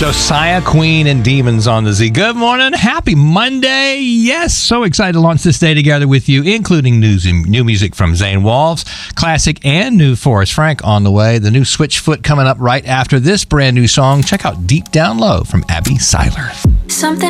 Josiah, Queen, and Demons on the Z. Good morning. Happy Monday. Yes, so excited to launch this day together with you, including new music from Zane Walls, classic and new Forrest Frank on the way. The new Switchfoot coming up right after this brand new song. Check out Deep Down Low from Abby Seiler. Something